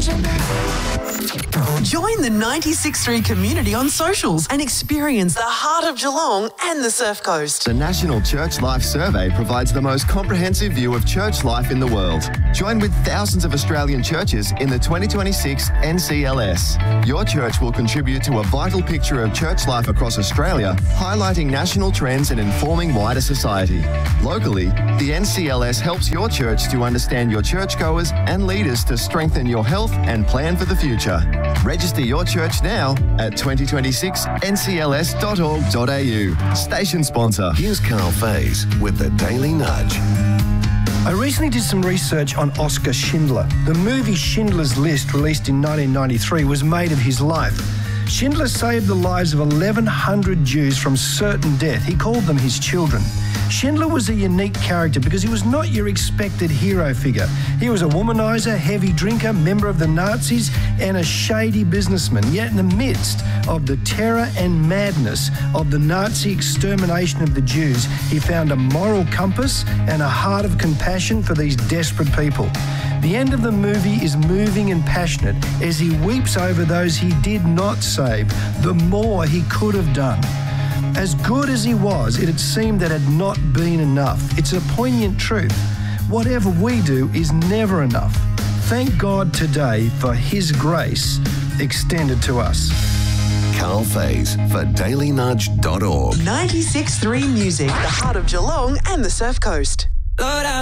Join the 96.3 community on socials and experience the heart of Geelong and the Surf Coast. The National Church Life Survey provides the most comprehensive view of church life in the world. Join with thousands of Australian churches in the 2026 NCLS. Your church will contribute to a vital picture of church life across Australia, highlighting national trends and informing wider society. Locally, the NCLS helps your church to understand your churchgoers and leaders to strengthen your health and plan for the future. Register your church now at 2026ncls.org.au. Station sponsor. Here's Carl Faze with the Daily Nudge. I recently did some research on Oskar Schindler. The movie Schindler's List, released in 1993, was made of his life. Schindler saved the lives of 1,100 Jews from certain death. He called them his children. Schindler was a unique character because he was not your expected hero figure. He was a womanizer, heavy drinker, member of the Nazis, and a shady businessman. Yet in the midst of the terror and madness of the Nazi extermination of the Jews, he found a moral compass and a heart of compassion for these desperate people. The end of the movie is moving and passionate as he weeps over those he did not save, the more he could have done. As good as he was, it had seemed that had not been enough. It's a poignant truth. Whatever we do is never enough. Thank God today for his grace extended to us. Carl Faze for dailynudge.org. 96.3 Music, the heart of Geelong and the Surf Coast.